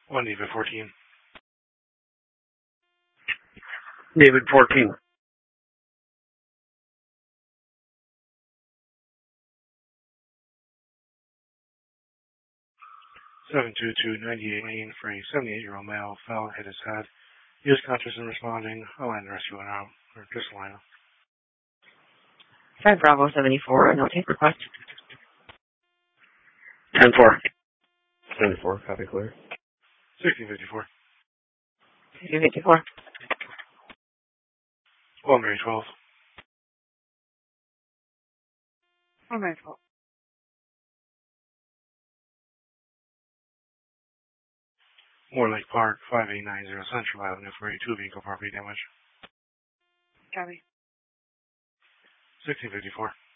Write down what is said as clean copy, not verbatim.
1 David 14. David 14. 722-98 Lane for a 78-year-old male fell, hit his head. He was conscious and responding. I'll land the rescue went out. Or just line up. 5 Bravo 74, no take request. 10-4. 10-4, copy clear. 1654. 1654. 1 Mary 12. 1 Mary 12. Moore Lake Park, 5890 Central Avenue for a 2-vehicle property damage. Copy. 1654.